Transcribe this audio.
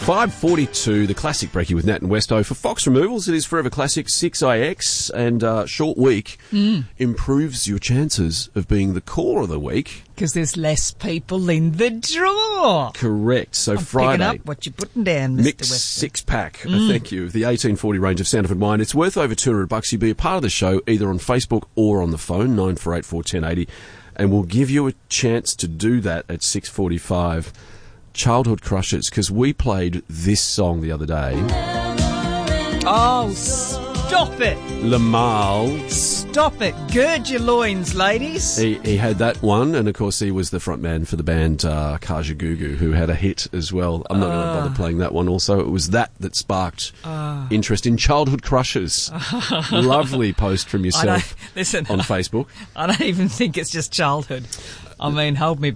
5:42, the classic brekkie with Nat and Westo. For Fox Removals, it is Forever Classic 6IX, and short week improves your chances of being the caller of the week. Because there's less people in the draw. Correct. So I'm Friday, picking up what you're putting down, Mr. mix Westo. six-pack, thank you, of the 1840 range of Sandifer wine. It's worth over $200. You'll be a part of the show either on Facebook or on the phone, 94841080, and we'll give you a chance to do that at 6:45. Childhood Crushes, because we played this song the other day. Oh, stop it. Lamal. Stop it. Gird your loins, ladies. He had that one, and of course he was the front man for the band Kajagoogoo, who had a hit as well. I'm not going to bother playing that one also. It was that sparked interest in Childhood Crushes. Lovely post from yourself listen, on Facebook. I don't even think it's just childhood. I mean, hold me